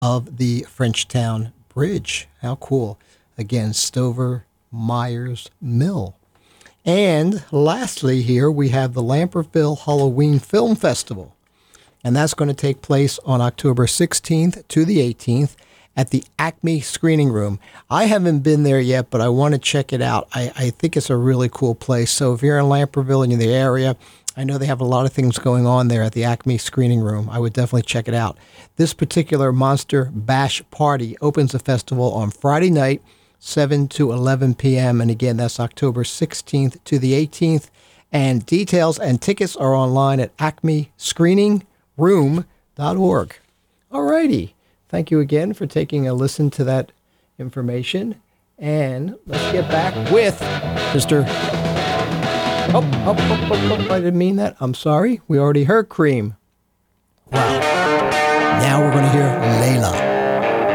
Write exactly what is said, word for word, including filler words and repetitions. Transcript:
of the Frenchtown Bridge. How cool. Again, Stover Myers Mill. And lastly here, we have the Lampertville Halloween Film Festival. And that's going to take place on October sixteenth to the eighteenth at the Acme Screening Room. I haven't been there yet, but I want to check it out. I, I think it's a really cool place. So if you're in Lampertville and you're in the area, I know they have a lot of things going on there at the Acme Screening Room. I would definitely check it out. This particular Monster Bash Party opens the festival on Friday night, seven to eleven p.m. And again, that's October sixteenth to the eighteenth. And details and tickets are online at acme screening room dot org. All righty. Thank you again for taking a listen to that information. And let's get back with Mister Oh, oh, oh, oh, oh, I didn't mean that. I'm sorry. We already heard Cream. Wow. Now we're going to hear Layla.